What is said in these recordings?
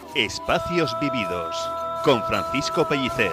Espacios Vividos, con Francisco Pellicer.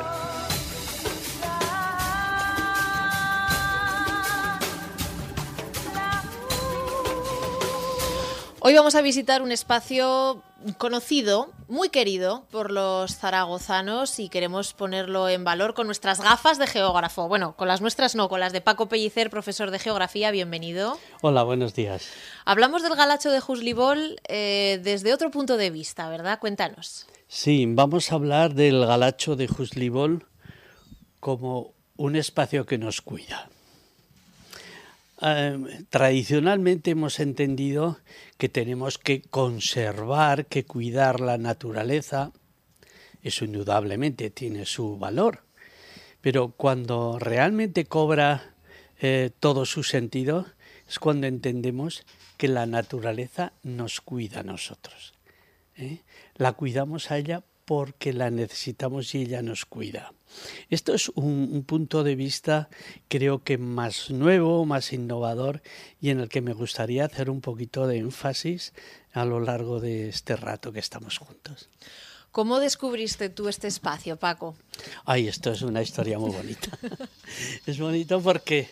Hoy vamos a visitar un espacio conocido, muy querido por los zaragozanos, y queremos ponerlo en valor con nuestras gafas de geógrafo. Bueno, con las nuestras no, con las de Paco Pellicer, profesor de geografía. Bienvenido. Hola, buenos días. Hablamos del Galacho de Juslívol desde otro punto de vista, ¿verdad? Cuéntanos. Sí, vamos a hablar del Galacho de Juslívol como un espacio que nos cuida. Tradicionalmente hemos entendido que tenemos que conservar, que cuidar la naturaleza. Eso indudablemente tiene su valor, pero cuando realmente cobra todo su sentido es cuando entendemos que la naturaleza nos cuida a nosotros. La cuidamos a ella porque la necesitamos y ella nos cuida. Esto es un punto de vista, creo que más nuevo, más innovador, y en el que me gustaría hacer un poquito de énfasis a lo largo de este rato que estamos juntos. ¿Cómo descubriste tú este espacio, Paco? Ay, esto es una historia muy bonita. Es bonito porque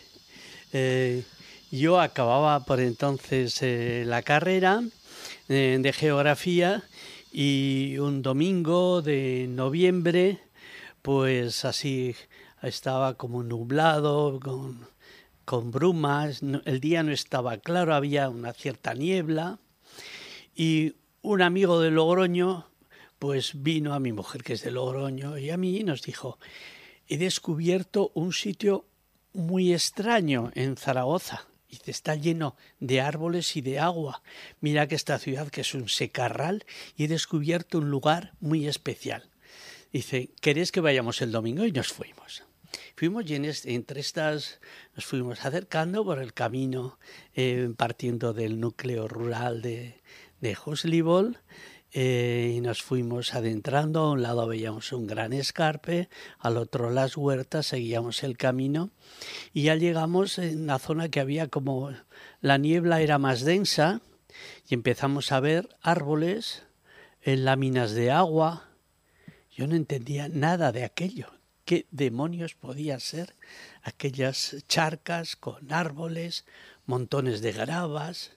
yo acababa por entonces la carrera de geografía, y un domingo de noviembre, pues así estaba como nublado, con brumas, el día no estaba claro, había una cierta niebla, y un amigo de Logroño pues vino a mi mujer, que es de Logroño, y a mí, y nos dijo: he descubierto un sitio muy extraño en Zaragoza. Dice, está lleno de árboles y de agua. Mira que esta ciudad, que es un secarral, y he descubierto un lugar muy especial. Dice, ¿queréis que vayamos el domingo? Y nos fuimos. Fuimos y entre estas nos fuimos acercando por el camino, partiendo del núcleo rural de Juslívol, y nos fuimos adentrando. A un lado veíamos un gran escarpe, al otro las huertas, seguíamos el camino y ya llegamos en una zona que había como la niebla era más densa, y empezamos a ver árboles, láminas de agua. Yo no entendía nada de aquello. ¿Qué demonios podía ser aquellas charcas con árboles, montones de gravas?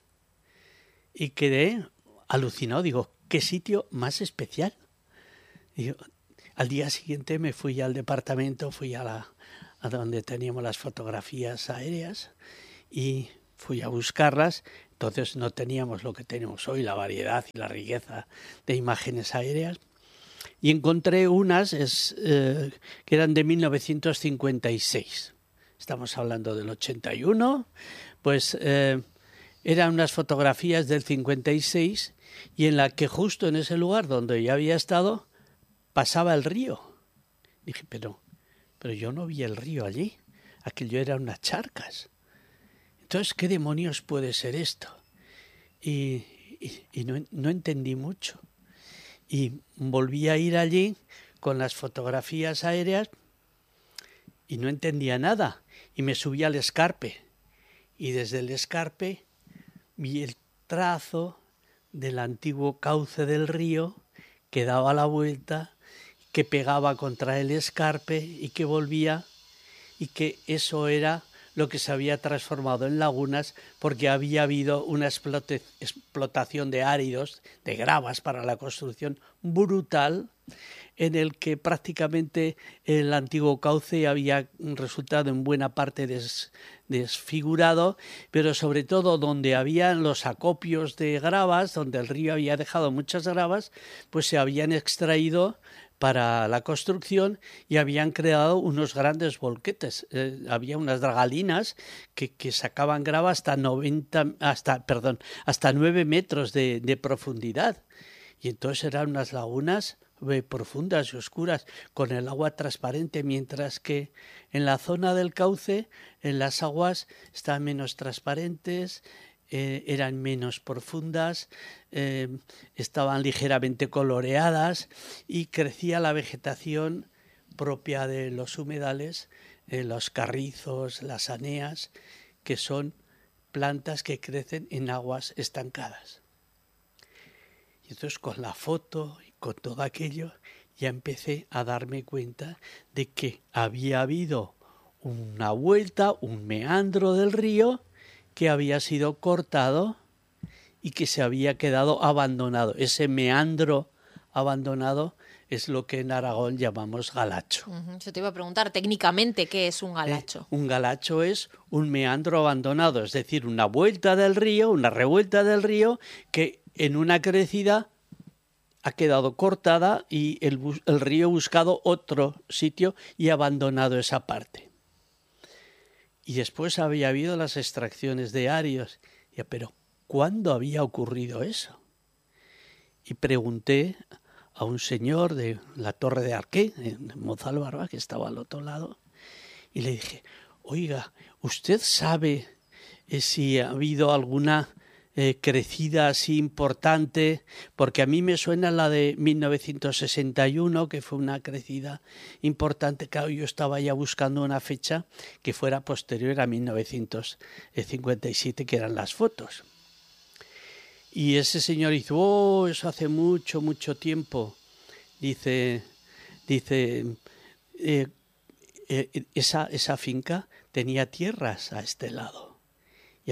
Y quedé alucinado, digo, ¿qué sitio más especial? Digo, al día siguiente me fui al departamento, fui a donde teníamos las fotografías aéreas y fui a buscarlas. Entonces no teníamos lo que tenemos hoy, la variedad y la riqueza de imágenes aéreas. Y encontré unas que eran de 1956. Estamos hablando del 81. Pues eran unas fotografías del 56, y en la que justo en ese lugar donde yo había estado pasaba el río. Dije, pero yo no vi el río allí. Aquello eran unas charcas. Entonces, ¿qué demonios puede ser esto? Y no entendí mucho. Y volví a ir allí con las fotografías aéreas y no entendía nada. Y me subí al escarpe. Y desde el escarpe vi el trazo del antiguo cauce del río que daba la vuelta, que pegaba contra el escarpe y que volvía, y que eso era lo que se había transformado en lagunas porque había habido una explotación de áridos, de gravas para la construcción brutal, en el que prácticamente el antiguo cauce había resultado en buena parte desfigurado, pero sobre todo donde había los acopios de gravas, donde el río había dejado muchas gravas, pues se habían extraído para la construcción y habían creado unos grandes volquetes. Había unas dragalinas que sacaban grava hasta 9 metros de profundidad. Y entonces eran unas lagunas profundas y oscuras, con el agua transparente, mientras que en la zona del cauce, en las aguas estaban menos transparentes, eran menos profundas, estaban ligeramente coloreadas, y crecía la vegetación propia de los humedales, los carrizos, las aneas, que son plantas que crecen en aguas estancadas. Y entonces con la foto y con todo aquello, ya empecé a darme cuenta de que había habido una vuelta, un meandro del río que había sido cortado y que se había quedado abandonado. Ese meandro abandonado es lo que en Aragón llamamos galacho. Yo te iba a preguntar técnicamente qué es un galacho. Un galacho es un meandro abandonado, es decir, una vuelta del río, una revuelta del río que en una crecida ha quedado cortada y el río ha buscado otro sitio y ha abandonado esa parte. Y después había habido las extracciones de arios. Pero ¿cuándo había ocurrido eso? Y pregunté a un señor de la Torre de Arqué, en Mozalbarba, que estaba al otro lado, y le dije, oiga, ¿usted sabe si ha habido alguna crecida así importante? Porque a mí me suena la de 1961, que fue una crecida importante. Claro, yo estaba ya buscando una fecha que fuera posterior a 1957, que eran las fotos. Y ese señor hizo, eso hace mucho, mucho tiempo. Dice esa finca tenía tierras a este lado y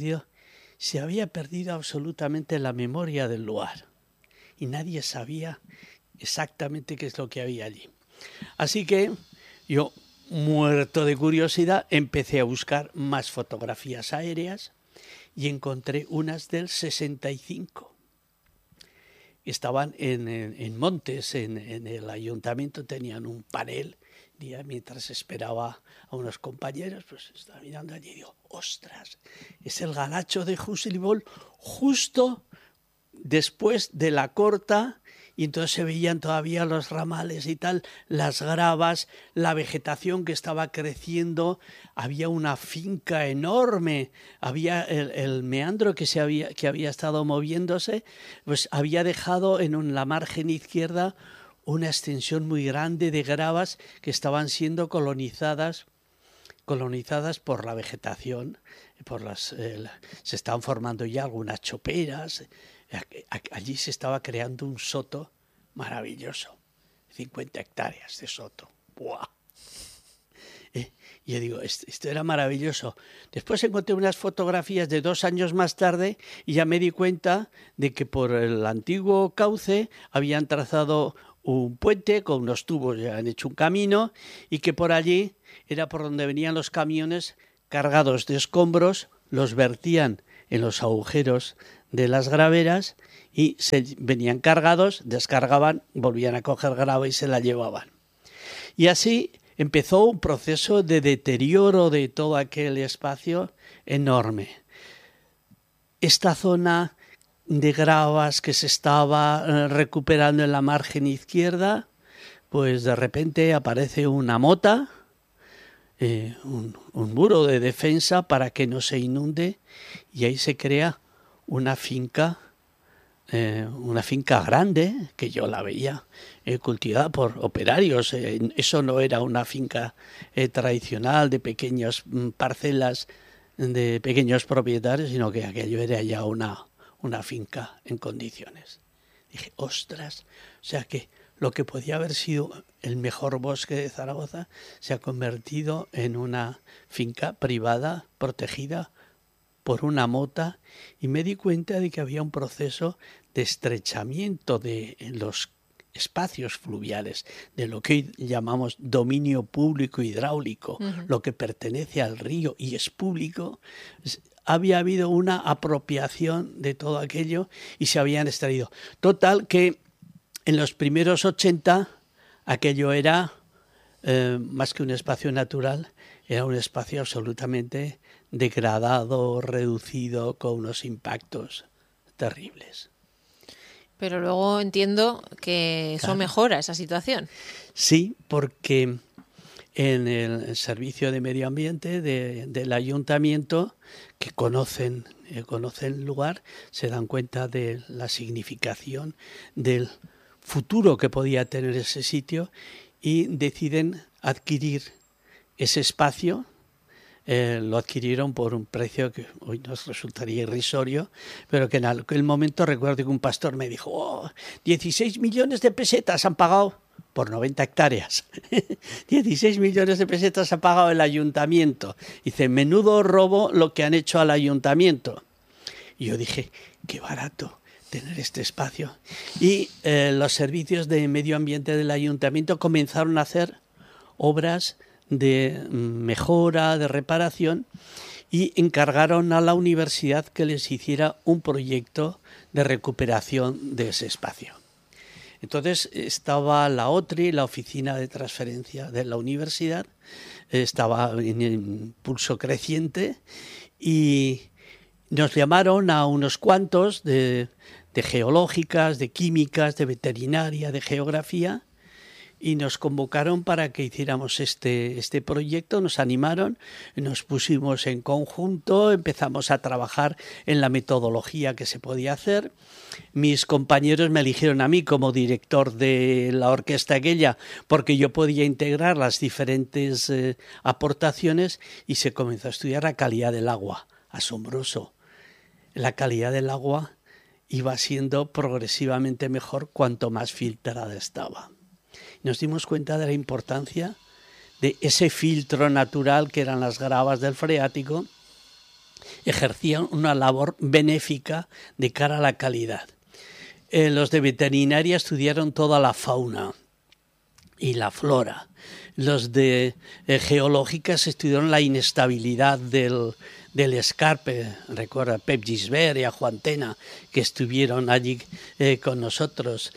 se había perdido absolutamente la memoria del lugar y nadie sabía exactamente qué es lo que había allí. Así que yo, muerto de curiosidad, empecé a buscar más fotografías aéreas y encontré unas del 65. Estaban en Montes, en el ayuntamiento, tenían un panel. Y mientras esperaba a unos compañeros, pues estaba mirando allí y digo, ostras, es el galacho de Husilbol justo después de la corta, y entonces se veían todavía los ramales y tal, las gravas, la vegetación que estaba creciendo, había una finca enorme, había el meandro que había estado moviéndose, pues había dejado en la margen izquierda una extensión muy grande de gravas que estaban siendo colonizadas por la vegetación, se estaban formando ya algunas choperas. Allí se estaba creando un soto maravilloso, 50 hectáreas de soto. ¡Buah! Y yo digo, esto era maravilloso. Después encontré unas fotografías de 2 años más tarde y ya me di cuenta de que por el antiguo cauce habían trazado un puente con unos tubos, ya han hecho un camino, y que por allí era por donde venían los camiones cargados de escombros, los vertían en los agujeros de las graveras y venían cargados, descargaban, volvían a coger grava y se la llevaban. Y así empezó un proceso de deterioro de todo aquel espacio enorme. Esta zona de gravas que se estaba recuperando en la margen izquierda, pues de repente aparece una mota, un muro de defensa para que no se inunde, y ahí se crea una finca grande, que yo la veía cultivada por operarios. Eso no era una finca tradicional de pequeñas parcelas de pequeños propietarios, sino que aquello era ya una finca en condiciones. Dije, ostras, o sea que lo que podía haber sido el mejor bosque de Zaragoza se ha convertido en una finca privada, protegida por una mota, y me di cuenta de que había un proceso de estrechamiento de los espacios fluviales, de lo que hoy llamamos dominio público hidráulico, lo que pertenece al río y es público. Había habido una apropiación de todo aquello y se habían extraído. Total que en los primeros 80 aquello era más que un espacio natural, era un espacio absolutamente degradado, reducido, con unos impactos terribles. Pero luego entiendo que eso mejora esa situación. Sí, porque en el Servicio de Medio Ambiente del Ayuntamiento, que conocen el lugar, se dan cuenta de la significación del futuro que podía tener ese sitio y deciden adquirir ese espacio lo adquirieron por un precio que hoy nos resultaría irrisorio, pero que en aquel momento recuerdo que un pastor me dijo, 16 millones de pesetas han pagado por 90 hectáreas. 16 millones de pesetas ha pagado el ayuntamiento. Dice, menudo robo lo que han hecho al ayuntamiento. Y yo dije, qué barato tener este espacio. Y los servicios de medio ambiente del ayuntamiento comenzaron a hacer obras de mejora, de reparación, y encargaron a la universidad que les hiciera un proyecto de recuperación de ese espacio. Entonces estaba la OTRI, la Oficina de Transferencia de la Universidad, estaba en impulso creciente y nos llamaron a unos cuantos de geológicas, de químicas, de veterinaria, de geografía, y nos convocaron para que hiciéramos este proyecto, nos animaron, nos pusimos en conjunto, empezamos a trabajar en la metodología que se podía hacer. Mis compañeros me eligieron a mí como director de la orquesta aquella porque yo podía integrar las diferentes aportaciones, y se comenzó a estudiar la calidad del agua. Asombroso. La calidad del agua iba siendo progresivamente mejor cuanto más filtrada estaba. Nos dimos cuenta de la importancia de ese filtro natural que eran las gravas del freático, ejercían una labor benéfica de cara a la calidad. Los de veterinaria estudiaron toda la fauna y la flora. Los de geológicas estudiaron la inestabilidad del escarpe. Recuerda a Pep Gisbert y a Juan Tena, que estuvieron allí con nosotros.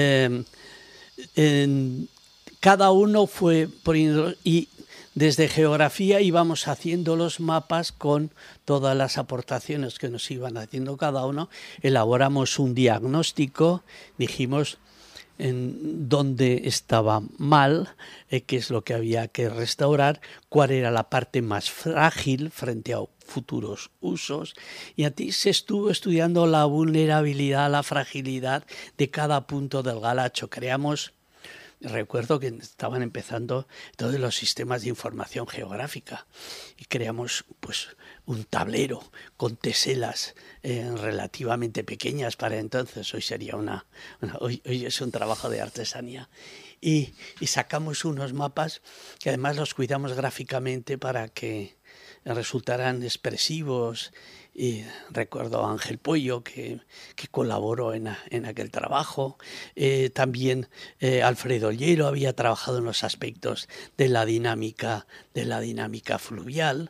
Cada uno fue poniendo, y desde geografía íbamos haciendo los mapas con todas las aportaciones que nos iban haciendo cada uno. Elaboramos un diagnóstico, dijimos en dónde estaba mal, qué es lo que había que restaurar, cuál era la parte más frágil frente a futuros usos, y así se estuvo estudiando la vulnerabilidad, la fragilidad de cada punto del Galacho. Recuerdo que estaban empezando todos los sistemas de información geográfica y creamos pues un tablero con teselas relativamente pequeñas para entonces. Hoy sería hoy es un trabajo de artesanía, y sacamos unos mapas que además los cuidamos gráficamente para que resultaran expresivos. Y recuerdo a Ángel Pollo que colaboró en aquel trabajo. También Alfredo Llero había trabajado en los aspectos de la dinámica fluvial.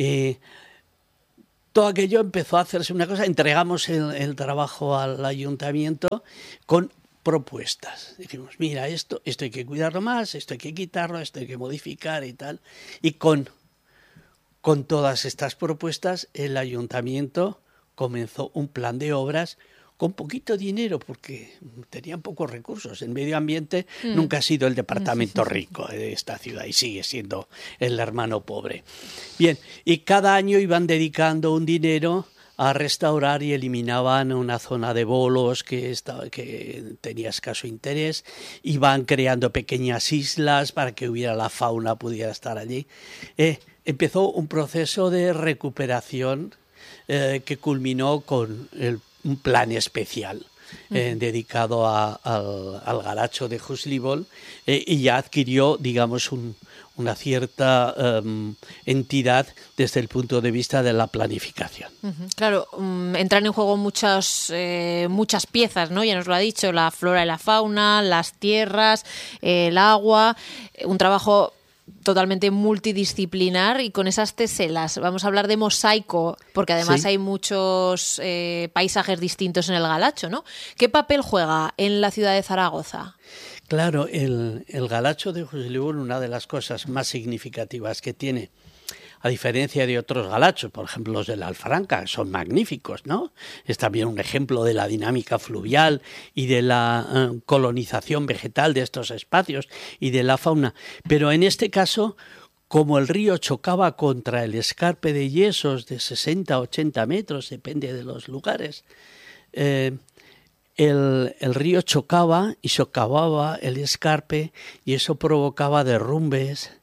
Todo aquello empezó a hacerse una cosa. Entregamos el trabajo al ayuntamiento con propuestas. Dijimos, mira, esto hay que cuidarlo más, esto hay que quitarlo, esto hay que modificar y tal. Y con todas estas propuestas, el ayuntamiento comenzó un plan de obras con poquito dinero, porque tenían pocos recursos. En medio ambiente nunca ha sido el departamento rico de esta ciudad y sigue siendo el hermano pobre. Bien, y cada año iban dedicando un dinero a restaurar y eliminaban una zona de bolos que tenía escaso interés, iban creando pequeñas islas para que la fauna pudiera estar allí. Empezó un proceso de recuperación que culminó con un plan especial dedicado al Galacho de Huxleybol, y ya adquirió, digamos, una cierta entidad desde el punto de vista de la planificación. Claro, entran en juego muchas piezas, ¿no? Ya nos lo ha dicho, la flora y la fauna, las tierras, el agua, un trabajo totalmente multidisciplinar, y con esas teselas vamos a hablar de mosaico, porque además hay muchos paisajes distintos en el Galacho, ¿no? ¿Qué papel juega en la ciudad de Zaragoza? Claro, el Galacho de Huxleybol, una de las cosas más significativas que tiene, a diferencia de otros galachos, por ejemplo los de la Alfranca, son magníficos, ¿no? Es también un ejemplo de la dinámica fluvial y de la colonización vegetal de estos espacios y de la fauna. Pero en este caso, como el río chocaba contra el escarpe de yesos de 60 a 80 metros, depende de los lugares, el río chocaba y socavaba el escarpe, y eso provocaba derrumbes,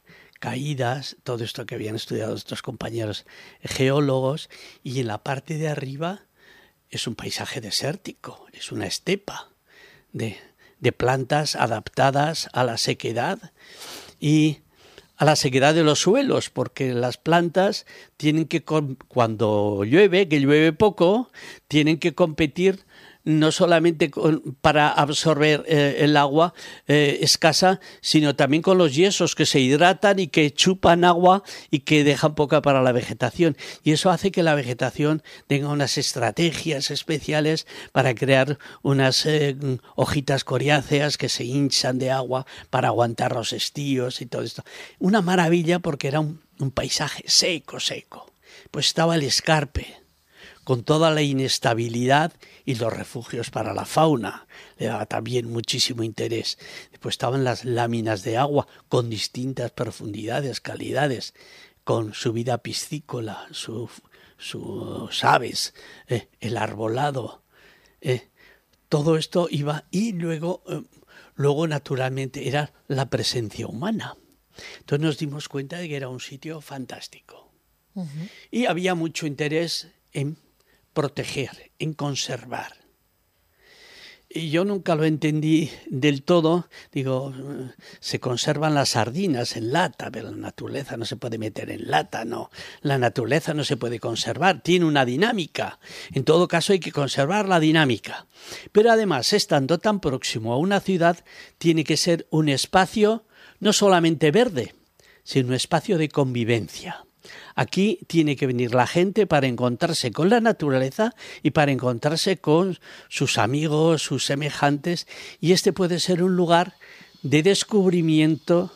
caídas, todo esto que habían estudiado estos compañeros geólogos, y en la parte de arriba es un paisaje desértico, es una estepa de plantas adaptadas a la sequedad y a la sequedad de los suelos, porque las plantas tienen que, cuando llueve, que llueve poco, tienen que competir no solamente para absorber el agua escasa, sino también con los yesos que se hidratan y que chupan agua y que dejan poca para la vegetación. Y eso hace que la vegetación tenga unas estrategias especiales para crear unas hojitas coriáceas que se hinchan de agua para aguantar los estíos y todo esto. Una maravilla, porque era un paisaje seco. Pues estaba el escarpe, con toda la inestabilidad y los refugios para la fauna. Le daba también muchísimo interés. Después estaban las láminas de agua con distintas profundidades, calidades, con su vida piscícola, sus aves, el arbolado. Todo esto iba, y luego naturalmente era la presencia humana. Entonces nos dimos cuenta de que era un sitio fantástico. Uh-huh. Y había mucho interés en proteger, en conservar. Y yo nunca lo entendí del todo. Digo, se conservan las sardinas en lata, pero la naturaleza no se puede meter en lata, no. La naturaleza no se puede conservar, tiene una dinámica. En todo caso hay que conservar la dinámica. Pero además, estando tan próximo a una ciudad, tiene que ser un espacio no solamente verde, sino un espacio de convivencia. Aquí tiene que venir la gente para encontrarse con la naturaleza y para encontrarse con sus amigos, sus semejantes, y este puede ser un lugar de descubrimiento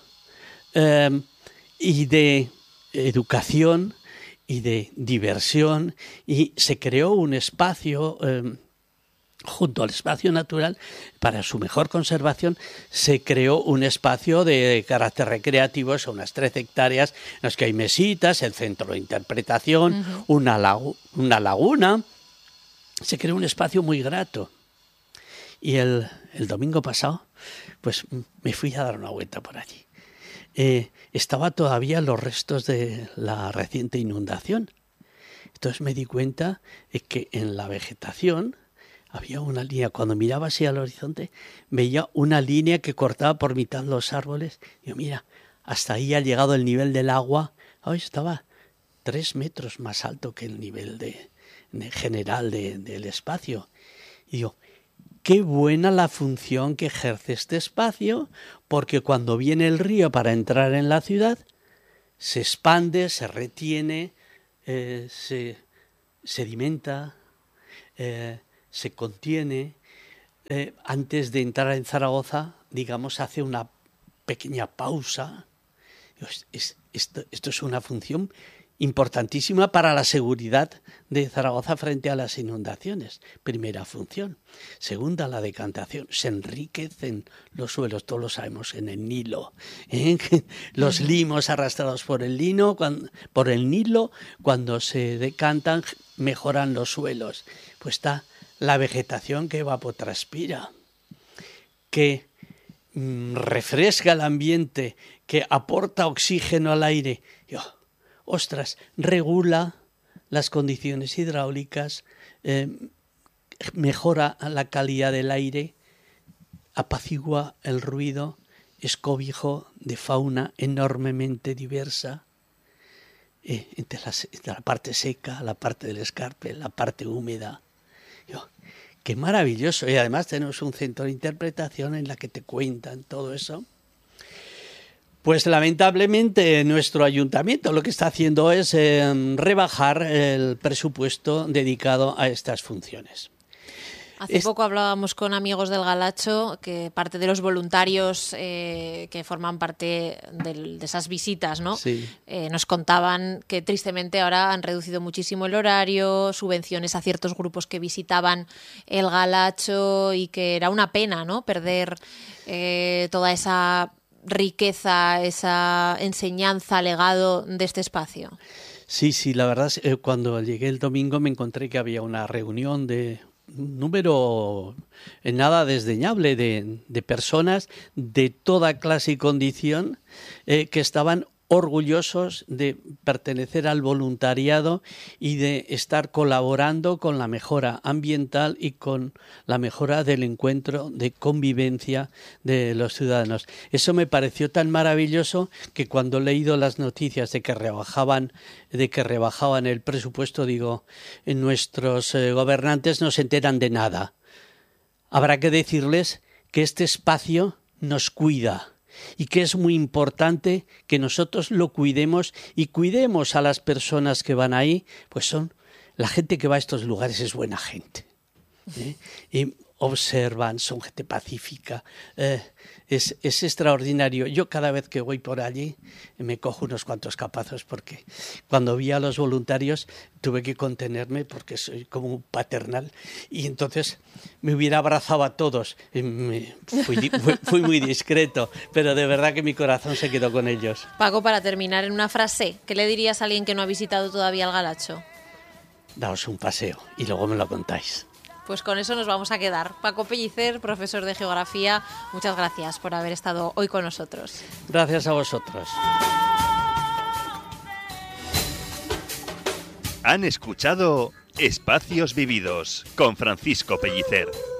y de educación y de diversión, y se creó un espacio junto al espacio natural. Para su mejor conservación se creó un espacio de carácter recreativo, son unas 13 hectáreas en las que hay mesitas, el centro de interpretación, uh-huh, una laguna. Se creó un espacio muy grato. Y el domingo pasado pues me fui a dar una vuelta por allí. Estaba todavía los restos de la reciente inundación. Entonces me di cuenta de que en la vegetación había una línea. Cuando miraba hacia el horizonte, veía una línea que cortaba por mitad los árboles. Digo, mira, hasta ahí ha llegado el nivel del agua. Hoy estaba 3 metros más alto que el nivel de general del espacio. Y digo, qué buena la función que ejerce este espacio, porque cuando viene el río para entrar en la ciudad, se expande, se retiene, se sedimenta, se contiene. Antes de entrar en Zaragoza, digamos, hace una pequeña pausa. Esto es una función importantísima para la seguridad de Zaragoza frente a las inundaciones. Primera función. Segunda, la decantación. Se enriquecen los suelos, todos lo sabemos, en el Nilo. Los limos arrastrados por el Nilo, cuando se decantan, mejoran los suelos. Pues está la vegetación que evapotranspira, que refresca el ambiente, que aporta oxígeno al aire. Regula las condiciones hidráulicas, mejora la calidad del aire, apacigua el ruido, es cobijo de fauna enormemente diversa, entre la parte seca, la parte del escarpe, la parte húmeda. Qué maravilloso. Y además tenemos un centro de interpretación en la que te cuentan todo eso. Pues lamentablemente nuestro ayuntamiento lo que está haciendo es rebajar el presupuesto dedicado a estas funciones. Hace poco hablábamos con amigos del Galacho, que parte de los voluntarios que forman parte de esas visitas, ¿no? Sí. Nos contaban que tristemente ahora han reducido muchísimo el horario, subvenciones a ciertos grupos que visitaban el Galacho, y que era una pena, ¿no?, perder toda esa riqueza, esa enseñanza, legado de este espacio. Sí, la verdad es cuando llegué el domingo me encontré que había una reunión de un número nada desdeñable de personas de toda clase y condición que estaban orgullosos de pertenecer al voluntariado y de estar colaborando con la mejora ambiental y con la mejora del encuentro de convivencia de los ciudadanos. Eso me pareció tan maravilloso que cuando he leído las noticias de que rebajaban el presupuesto, digo, nuestros gobernantes no se enteran de nada. Habrá que decirles que este espacio nos cuida y que es muy importante que nosotros lo cuidemos y cuidemos a las personas que van ahí, pues son la gente que va a estos lugares es buena gente, ¿eh? Y observan, son gente pacífica, es extraordinario. Yo cada vez que voy por allí me cojo unos cuantos capazos porque cuando vi a los voluntarios tuve que contenerme porque soy como un paternal y entonces me hubiera abrazado a todos. Fui muy discreto, pero de verdad que mi corazón se quedó con ellos. Paco, para terminar en una frase, ¿qué le dirías a alguien que no ha visitado todavía el Galacho? Daos un paseo y luego me lo contáis. Pues con eso nos vamos a quedar. Paco Pellicer, profesor de Geografía, muchas gracias por haber estado hoy con nosotros. Gracias a vosotros. Han escuchado Espacios Vividos con Francisco Pellicer.